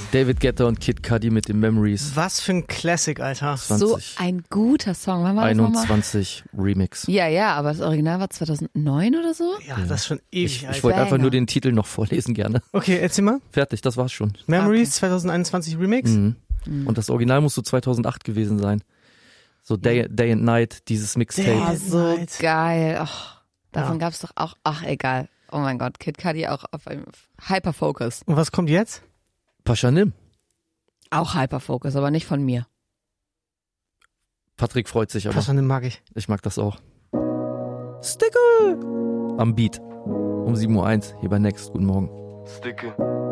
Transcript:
David Guetta und Kid Cudi mit den Memories. Was für ein Classic, Alter. 20. So ein guter Song. Wann war das nochmal? 21 Remix. Ja, aber das Original war 2009 oder so? Ja, das ist schon ewig, Ich Alter. wollte einfach Banger. nur den Titel noch vorlesen gerne. Okay, erzähl mal. Fertig, das war's schon. Memories 2021 Remix. Mhm. Und das Original muss so 2008 gewesen sein. So Day and Night, dieses Mixtape. Day- Oh, so Night. geil. Davon Ja. gab's doch auch, egal. Oh mein Gott, Kid Cudi auch auf einem Hyperfocus. Und was kommt jetzt? Paschanim. Auch Hyperfocus, aber nicht von mir. Patrick freut sich aber. Paschanim mag ich. Ich mag das auch. Sticker! Am Beat. Um 7:01 Uhr hier bei Next. Guten Morgen. Sticker.